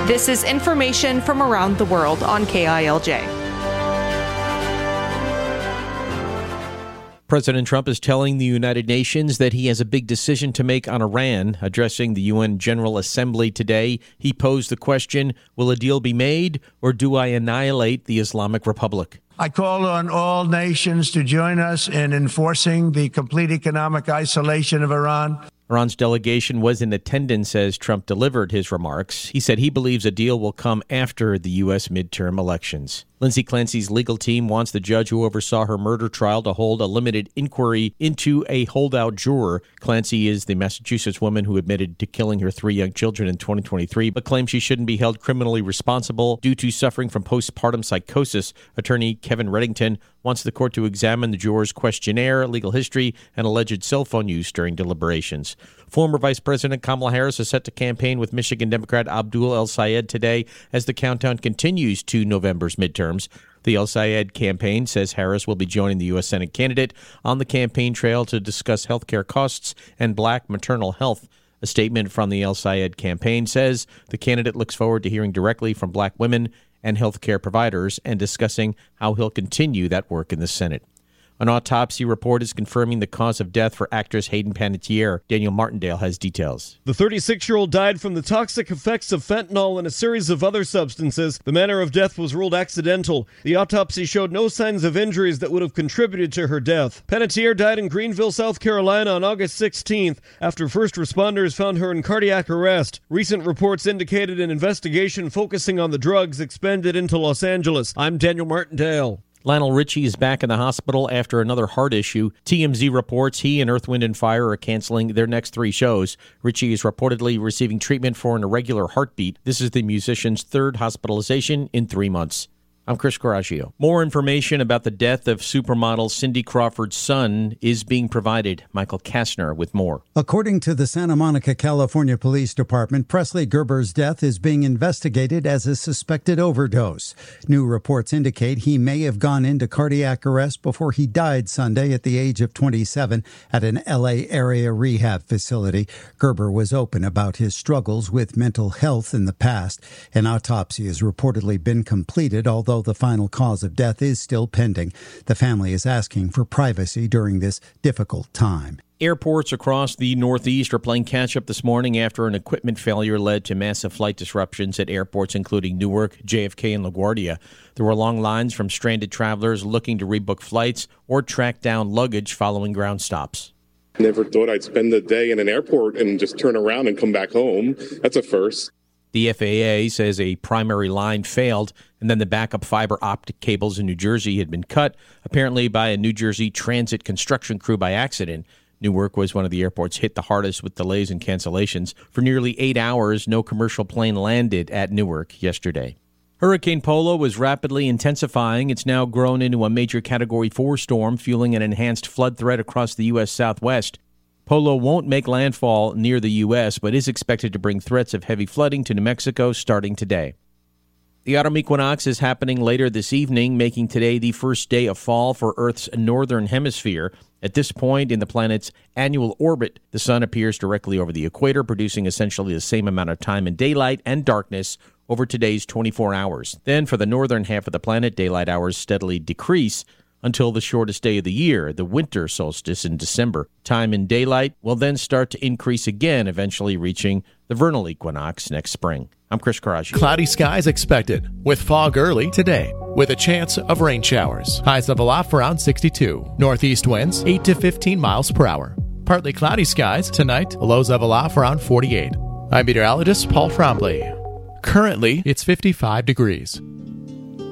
This is information from around the world on KILJ. President Trump is telling the United Nations that he has a big decision to make on Iran. Addressing the UN General Assembly today, he posed the question, will a deal be made, or do I annihilate the Islamic Republic? I call on all nations to join us in enforcing the complete economic isolation of Iran. Iran's delegation was in attendance as Trump delivered his remarks. He said he believes a deal will come after the U.S. midterm elections. Lindsay Clancy's legal team wants the judge who oversaw her murder trial to hold a limited inquiry into a holdout juror. Clancy is the Massachusetts woman who admitted to killing her 3 young children in 2023, but claims she shouldn't be held criminally responsible due to suffering from postpartum psychosis. Attorney Kevin Reddington wants the court to examine the juror's questionnaire, legal history, and alleged cell phone use during deliberations. Former Vice President Kamala Harris is set to campaign with Michigan Democrat Abdul El-Sayed today as the countdown continues to November's midterms. The El-Sayed campaign says Harris will be joining the U.S. Senate candidate on the campaign trail to discuss health care costs and black maternal health. A statement from the El-Sayed campaign says the candidate looks forward to hearing directly from black women and health care providers and discussing how he'll continue that work in the Senate. An autopsy report is confirming the cause of death for actress Hayden Panettiere. Daniel Martindale has details. The 36-year-old died from the toxic effects of fentanyl and a series of other substances. The manner of death was ruled accidental. The autopsy showed no signs of injuries that would have contributed to her death. Panettiere died in Greenville, South Carolina on August 16th after first responders found her in cardiac arrest. Recent reports indicated an investigation focusing on the drugs expended into Los Angeles. I'm Daniel Martindale. Lionel Richie is back in the hospital after another heart issue. TMZ reports he and Earth, Wind & Fire are canceling their next 3 shows. Richie is reportedly receiving treatment for an irregular heartbeat. This is the musician's 3rd hospitalization in 3 months. I'm Chris Coraggio. More information about the death of supermodel Cindy Crawford's son is being provided. Michael Kastner with more. According to the Santa Monica, California Police Department, Presley Gerber's death is being investigated as a suspected overdose. New reports indicate he may have gone into cardiac arrest before he died Sunday at the age of 27 at an L.A. area rehab facility. Gerber was open about his struggles with mental health in the past. An autopsy has reportedly been completed, although the final cause of death is still pending. The family is asking for privacy during this difficult time. Airports across the Northeast are playing catch-up this morning after an equipment failure led to massive flight disruptions at airports including Newark, JFK, and LaGuardia. There were long lines from stranded travelers looking to rebook flights or track down luggage following ground stops. Never thought I'd spend the day in an airport and just turn around and come back home. That's a first. The FAA says a primary line failed, and then the backup fiber optic cables in New Jersey had been cut, apparently by a New Jersey Transit construction crew by accident. Newark was one of the airports hit the hardest with delays and cancellations. For nearly 8 hours, no commercial plane landed at Newark yesterday. Hurricane Polo was rapidly intensifying. It's now grown into a major Category 4 storm, fueling an enhanced flood threat across the U.S. Southwest. Polo won't make landfall near the U.S., but is expected to bring threats of heavy flooding to New Mexico starting today. The autumn equinox is happening later this evening, making today the first day of fall for Earth's northern hemisphere. At this point in the planet's annual orbit, the sun appears directly over the equator, producing essentially the same amount of time in daylight and darkness over today's 24 hours. Then, for the northern half of the planet, daylight hours steadily decrease until the shortest day of the year, the winter solstice in December. Time in daylight will then start to increase again, eventually reaching the vernal equinox next spring. I'm Chris Coraggio. Cloudy skies expected, with fog early today, with a chance of rain showers. Highs level off around 62. Northeast winds 8 to 15 miles per hour. Partly cloudy skies tonight, lows level off around 48. I'm meteorologist Paul Trombley. Currently, it's 55 degrees.